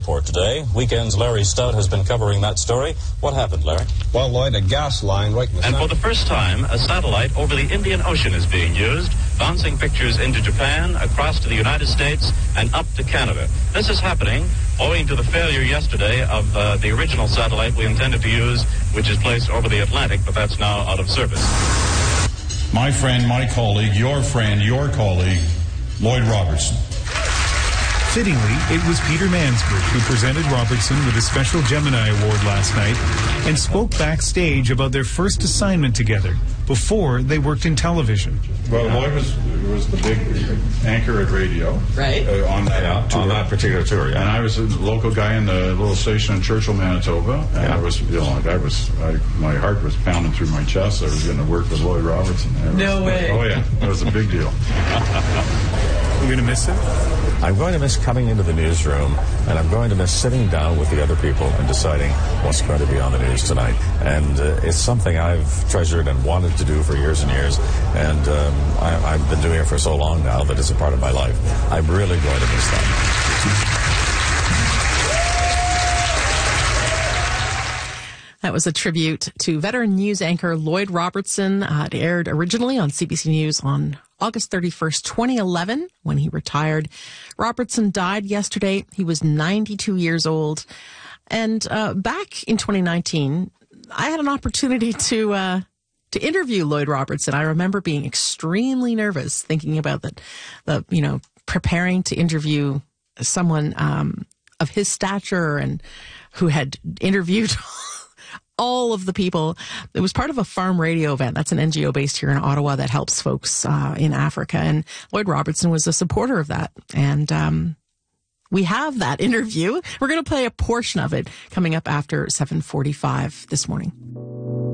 For today, Weekend's Larry Stout has been covering that story. What happened, Larry? Well, Lloyd, a gas line right in the And for the first time, a satellite over the Indian Ocean is being used, bouncing pictures into Japan, across to the United States, and up to Canada. This is happening owing to the failure yesterday of the original satellite we intended to use, which is placed over the Atlantic, but that's now out of service. My friend, my colleague, your colleague, Lloyd Robertson. Fittingly, it was Peter Mansbridge who presented Robertson with a special Gemini Award last night and spoke backstage about their first assignment together before they worked in television. Well, Lloyd was the big anchor at radio, right? On that particular tour, yeah. And I was a local guy in the little station in Churchill, Manitoba, and my heart was pounding through my chest. I was going to work with Lloyd Robertson. No way! Oh yeah, that was a big deal. You're going to miss it? I'm going to miss coming into the newsroom, and I'm going to miss sitting down with the other people and deciding what's going to be on the news tonight. And it's something I've treasured and wanted to do for years and years, and I've been doing it for so long now that it's a part of my life. I'm really going to miss that. That was a tribute to veteran news anchor Lloyd Robertson. It aired originally on CBC News on August 31st, 2011, when he retired. Robertson died yesterday. He was 92 years old. And back in 2019, I had an opportunity to interview Lloyd Robertson. I remember being extremely nervous, thinking about preparing to interview someone of his stature and who had interviewed all of the people. It was part of a farm radio event. That's an NGO based here in Ottawa that helps folks in Africa. And Lloyd Robertson was a supporter of that. And we have that interview. We're going to play a portion of it coming up after 7:45 this morning.